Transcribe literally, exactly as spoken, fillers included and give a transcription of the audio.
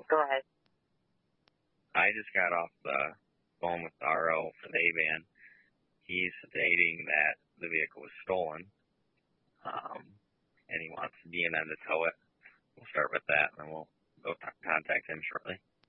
Go ahead. I just got off the phone with the R O for the A-van. He's stating that the vehicle was stolen, um, and he wants D N M to tow it. We'll start with that, and then we'll go t- contact him shortly.